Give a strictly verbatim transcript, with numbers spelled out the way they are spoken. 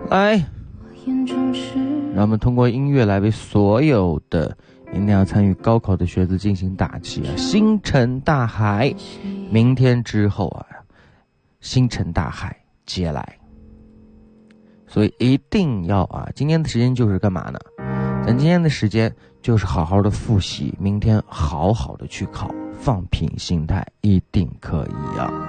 来，让我们通过音乐来为所有的明天要参与高考的学子进行打气啊！星辰大海，明天之后啊，星辰大海接来，所以一定要啊！今天的时间就是干嘛呢？咱今天的时间就是好好的复习，明天好好的去考，放平心态，一定可以啊！